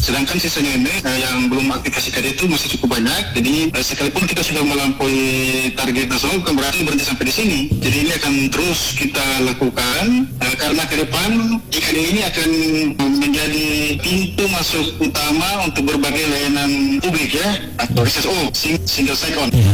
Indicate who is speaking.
Speaker 1: Sedangkan sisanya ini yang belum aktifasi KD itu masih cukup banyak. Jadi sekalipun kita sudah melampaui target nasional, bukan berarti berhenti sampai di sini. Jadi ini akan terus kita lakukan karena ke depan IKD ini akan menjadi pintu masuk utama untuk berbagai layanan publik ya, atau SSO, single sign on.